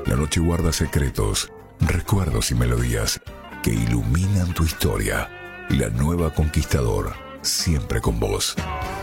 La noche guarda secretos, recuerdos y melodías que iluminan tu historia. La Nueva Conquistador, siempre con vos.